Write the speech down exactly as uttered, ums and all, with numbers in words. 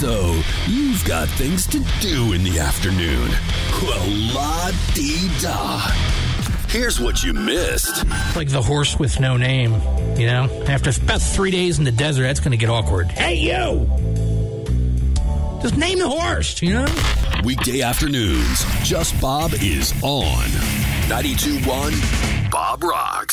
So, you've got things to do in the afternoon. Well, la-dee-da. Here's what you missed. Like the horse with no name, you know? After about three days in the desert, that's going to get awkward. Hey, you! Just name the horse, you know? Weekday afternoons, Just Bob is on. ninety-two point one Bob Rocks.